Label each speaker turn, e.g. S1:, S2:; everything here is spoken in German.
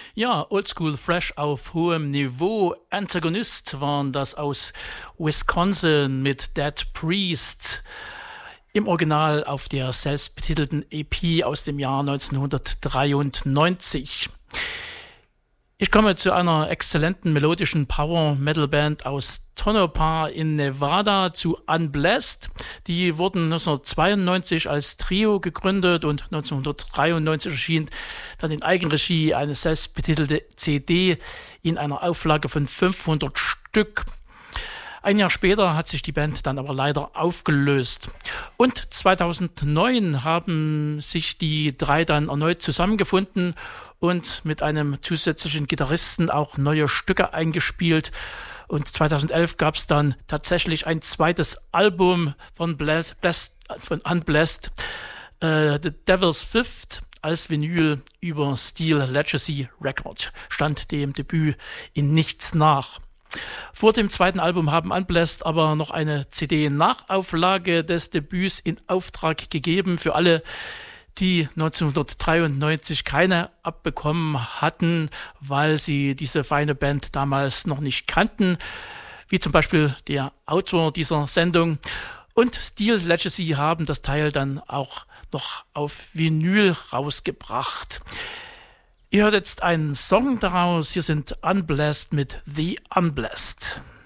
S1: Ja, Oldschool Fresh auf hohem Niveau. Antagonist waren das aus Wisconsin mit Dead Priest. Im Original auf der selbstbetitelten EP aus dem Jahr 1993. Ich komme zu einer exzellenten melodischen Power-Metal-Band aus Tonopah in Nevada, zu Unblessed. Die wurden 1992 als Trio gegründet und 1993 erschien dann in Eigenregie eine selbstbetitelte CD in einer Auflage von 500 Stück. Ein Jahr später hat sich die Band dann aber leider aufgelöst. Und 2009 haben sich die drei dann erneut zusammengefunden und mit einem zusätzlichen Gitarristen auch neue Stücke eingespielt. Und 2011 gab es dann tatsächlich ein zweites Album von Unblessed, The Devil's Fifth, als Vinyl über Steel Legacy Records, stand dem Debüt in nichts nach. Vor dem zweiten Album haben Unblessed aber noch eine CD-Nachauflage des Debüts in Auftrag gegeben für alle, die 1993 keine abbekommen hatten, weil sie diese feine Band damals noch nicht kannten, wie zum Beispiel der Autor dieser Sendung. Und Steel Legacy haben das Teil dann auch noch auf Vinyl rausgebracht. Ihr hört jetzt einen Song daraus. Hier sind Unblessed mit The Unblessed.